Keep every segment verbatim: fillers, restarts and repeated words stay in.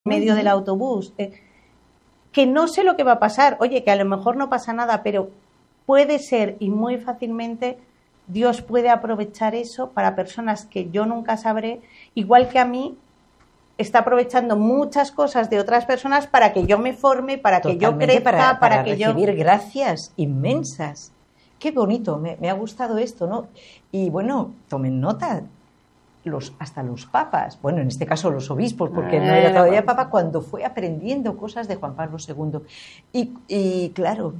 medio uh-huh. del autobús, eh, que no sé lo que va a pasar, oye, que a lo mejor no pasa nada, pero puede ser y muy fácilmente Dios puede aprovechar eso para personas que yo nunca sabré, igual que a mí está aprovechando muchas cosas de otras personas para que yo me forme, para Totalmente, que yo crezca, para, para, para que recibir yo... gracias inmensas. Qué bonito, me, me ha gustado esto, ¿no? Y bueno, tomen nota, los, hasta los papas, bueno, en este caso los obispos, porque no era todavía papa, cuando fue aprendiendo cosas de Juan Pablo segundo. Y, y claro,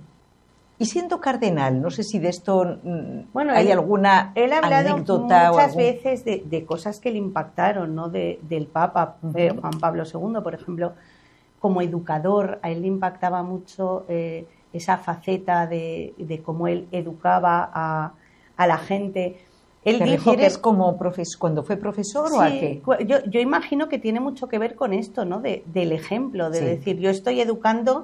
y siendo cardenal, no sé si de esto bueno, hay él, alguna él ha hablado anécdota muchas o algún... veces de, de cosas que le impactaron, ¿no? De, del Papa uh-huh. eh, Juan Pablo segundo, por ejemplo, como educador, a él le impactaba mucho eh, esa faceta de, de cómo él educaba a, a la gente. Él ¿Te dijo refieres que como profes, cuando fue profesor sí, o a qué? Yo, yo imagino que tiene mucho que ver con esto, ¿no? De, del ejemplo, de sí. decir, yo estoy educando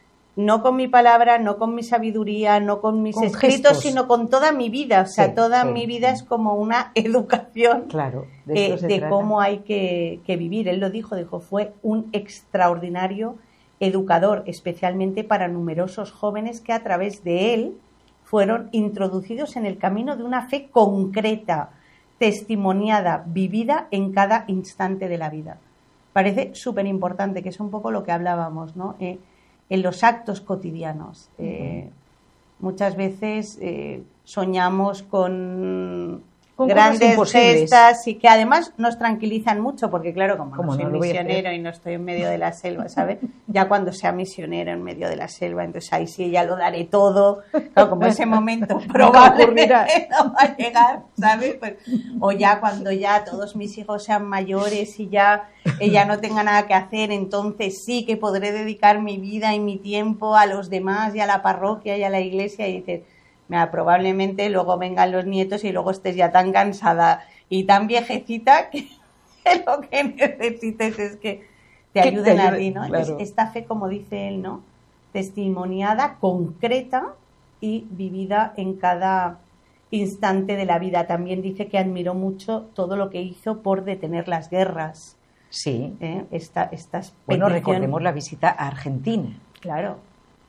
no con mi palabra, no con mi sabiduría, no con mis con escritos, gestos. Sino con toda mi vida. O sea, sí, toda sí, mi vida sí. es como una educación claro, de, eh, de cómo hay que, que vivir. Él lo dijo, dijo, fue un extraordinario educador, especialmente para numerosos jóvenes que a través de él fueron introducidos en el camino de una fe concreta, testimoniada, vivida en cada instante de la vida. Parece súper importante, que es un poco lo que hablábamos, ¿no? Eh, en los actos cotidianos. Eh, uh-huh. Muchas veces eh, soñamos con, con grandes gestas y que además nos tranquilizan mucho, porque claro, como no soy no misionero y no estoy en medio de la selva, ¿sabes? Ya cuando sea misionero en medio de la selva, entonces ahí sí ya lo daré todo. Claro, como ese momento probablemente no va a llegar, ¿sabes? Pues, o ya cuando ya todos mis hijos sean mayores y ya, eh, ya no tenga nada que hacer, entonces sí que podré dedicar mi vida y mi tiempo a los demás y a la parroquia y a la iglesia, y dices, mira, probablemente luego vengan los nietos y luego estés ya tan cansada y tan viejecita que lo que necesites es que te ayuden te ayude, a ti, ¿no? Claro. Es esta fe, como dice él, ¿no? Testimoniada, concreta y vivida en cada instante de la vida. También dice que admiró mucho todo lo que hizo por detener las guerras. Sí. ¿Eh? Esta, estas bueno, recordemos la visita a Argentina. Claro.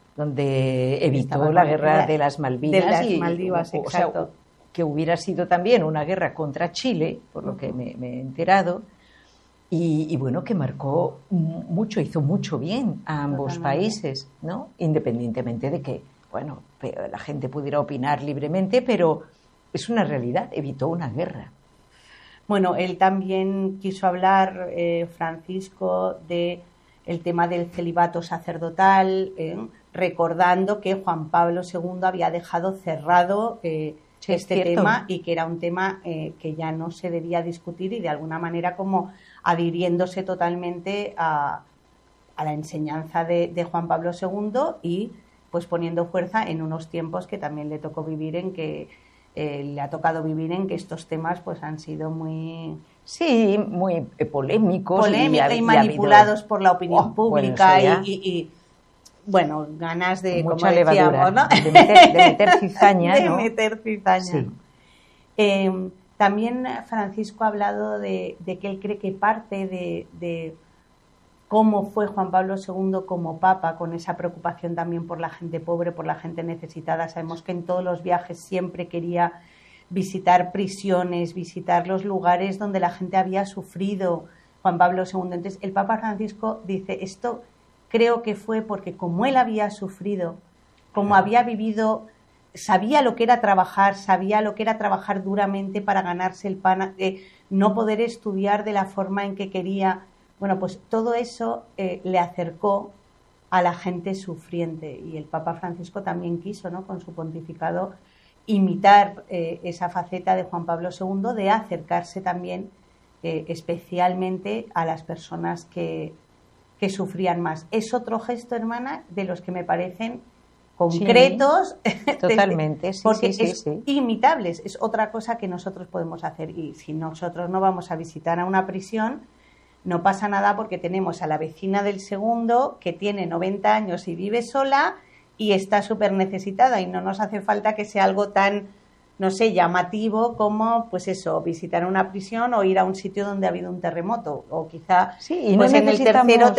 Donde evitó la guerra de las Malvinas. De las y, Maldivas, o, exacto. O sea, que hubiera sido también una guerra contra Chile, por lo que me, me he enterado, y, y bueno, que marcó mucho, hizo mucho bien a ambos Totalmente. países, ¿no? Independientemente de que, bueno, la gente pudiera opinar libremente, pero es una realidad, evitó una guerra. Bueno, él también quiso hablar, eh, Francisco, de el tema del celibato sacerdotal, eh, recordando que Juan Pablo segundo había dejado cerrado eh, sí, este tema y que era un tema eh, que ya no se debía discutir, y de alguna manera como adhiriéndose totalmente a, a la enseñanza de, de Juan Pablo segundo y pues poniendo fuerza en unos tiempos que también le tocó vivir, en que eh, le ha tocado vivir en que estos temas pues han sido muy... Sí, muy eh, polémicos. Polémicos y, y, y manipulados habido... por la opinión oh, pública bueno, y, y, y, bueno, ganas de, mucha como levadura, decíamos, ¿no? de, meter, de meter cizaña, de ¿no? meter cizaña. Sí. Eh, también Francisco ha hablado de, de que él cree que parte de, de cómo fue Juan Pablo segundo como papa, con esa preocupación también por la gente pobre, por la gente necesitada. Sabemos que en todos los viajes siempre quería visitar prisiones, visitar los lugares donde la gente había sufrido, Juan Pablo segundo. Entonces, el Papa Francisco dice, esto creo que fue porque como él había sufrido, como había vivido, sabía lo que era trabajar, sabía lo que era trabajar duramente para ganarse el pan, eh, no poder estudiar de la forma en que quería. Bueno, pues todo eso eh, le acercó a la gente sufriente, y el Papa Francisco también quiso, ¿no?, con su pontificado, imitar eh, esa faceta de Juan Pablo segundo, de acercarse también eh, especialmente a las personas que, que sufrían más. Es otro gesto, hermana, de los que me parecen concretos, sí, totalmente, sí, porque sí, sí, es sí. imitables. Es otra cosa que nosotros podemos hacer, y si nosotros no vamos a visitar a una prisión, no pasa nada, porque tenemos a la vecina del segundo que tiene noventa años y vive sola y está súper necesitada, y no nos hace falta que sea algo tan no sé, llamativo como, pues eso, visitar una prisión o ir a un sitio donde ha habido un terremoto, o quizá Sí, y no pues en el necesitamos- tercero